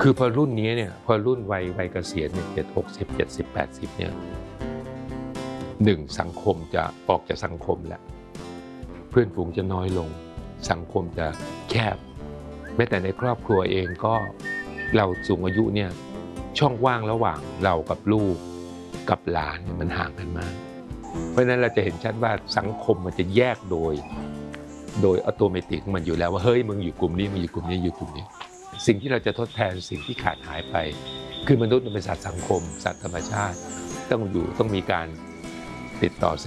คือพอรุ่นนี้เนี่ยพอรุ่นวัยเกษียณเนี่ย60 70 80เนี่ยสังคมจะออกจากสังคมแล้วเพื่อนฝูงจะน้อยลงสังคมจะแคบแม้แต่ในครอบครัวเองก็เราสูงอายุเนี่ยช่องว่างระหว่างเรากับลูกกับหลานมันห่างกันมากเพราะฉะนั้นเราจะเห็นชัดว่าสังคมมันจะแยกโดยอัตโนมัติมันอยู่แล้วว่าเฮ้ยมึงอยู่กลุ่มนี้มึงอยู่กลุ่มนี้อยู่กลุ่มนี้สิ่งที่เราจะทดแทนสิ่งที่ขาดหายไปคือมนุษย์เป็นสัตว์สังคมสัตว์ธรรมชาติต้องมีการติดต่อ